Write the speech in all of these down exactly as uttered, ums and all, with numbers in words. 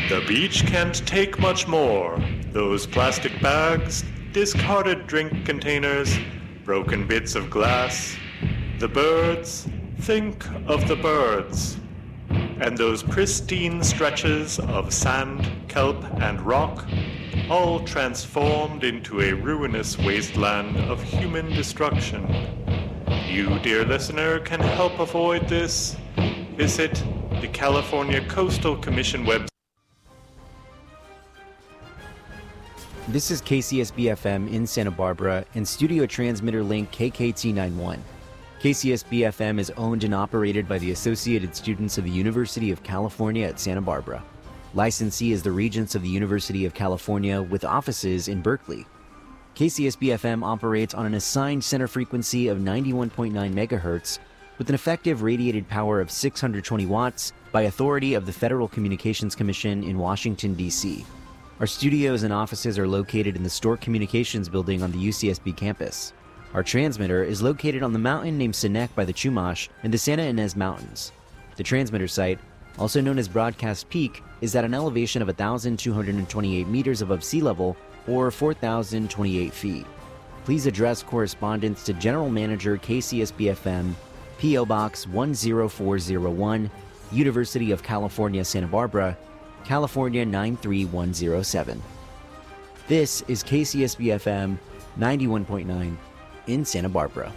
The beach can't take much more. Those plastic bags, discarded drink containers, broken bits of glass. The birds, think of the birds. And those pristine stretches of sand, kelp, and rock, all transformed into a ruinous wasteland of human destruction. You, dear listener, can help avoid this. Visit the California Coastal Commission website. This is K C S B F M in Santa Barbara and studio transmitter link K K T ninety-one. K C S B F M is owned and operated by the Associated Students of the University of California at Santa Barbara. Licensee is the Regents of the University of California with offices in Berkeley. K C S B F M operates on an assigned center frequency of ninety-one point nine megahertz with an effective radiated power of six hundred twenty watts by authority of the Federal Communications Commission in Washington, D C Our studios and offices are located in the Stork Communications building on the U C S B campus. Our transmitter is located on the mountain named Sinek by the Chumash in the Santa Ynez Mountains. The transmitter site, also known as Broadcast Peak, is at an elevation of one thousand two hundred twenty-eight meters above sea level, or four thousand twenty-eight feet. Please address correspondence to General Manager K C S B F M, P O Box one zero four zero one, University of California, Santa Barbara, California nine three one zero seven. This is K C S B F M ninety-one point nine in Santa Barbara.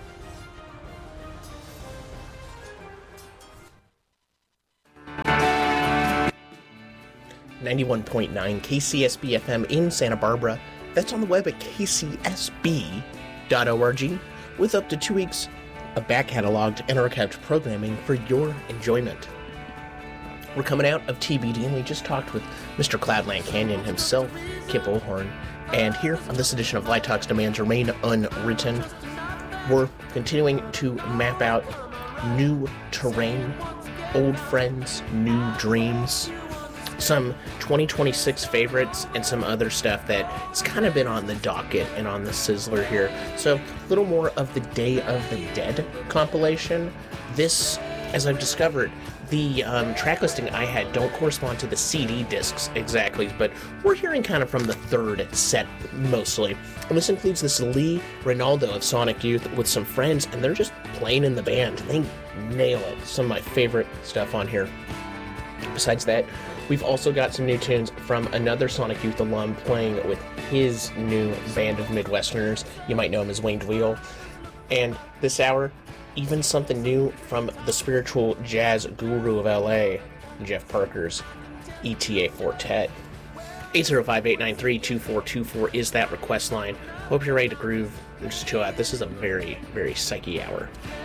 ninety-one point nine K C S B F M in Santa Barbara. That's on the web at k c s b dot org with up to two weeks of back-cataloged and archived programming for your enjoyment. We're coming out of T B D, and we just talked with Mister Cloudland Canyon himself, Kip Ohlhorn. And here on this edition of Light Talk's Demands Remain Unwritten, we're continuing to map out new terrain, old friends, new dreams, some twenty twenty-six favorites, and some other stuff that's kind of been on the docket and on the sizzler here. So a little more of the Day of the Dead compilation. This, as I've discovered, the um, track listing I had don't correspond to the C D discs exactly, but we're hearing kind of from the third set mostly. And this includes this Lee Ranaldo of Sonic Youth with some friends, and they're just playing in the band. They nail it. Some of my favorite stuff on here. Besides that, we've also got some new tunes from another Sonic Youth alum playing with his new band of Midwesterners. You might know him as Wayne Dweel. And this hour, even something new from the spiritual jazz guru of L A, Jeff Parker's E T A Fortet. eight zero five, eight nine three, two four two four is that request line. Hope you're ready to groove and just chill out. This is a very, very psyche hour.